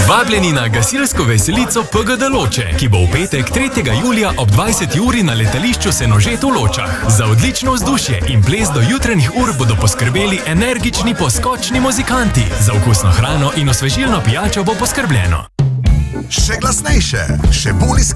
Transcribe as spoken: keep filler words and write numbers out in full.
Vabljeni na gasilsko veselico P G D Loče, ki bo v petek tretjega julija ob dvajseti uri na letališču Senožet v Ločah. Za odlično vzdušje in ples do jutranjih ur bodo poskrbeli energični poskočni muzikanti. Za okusno hrano in osvežilno pijačo bo poskrbljeno. Še glasnejše, še bolj iskren.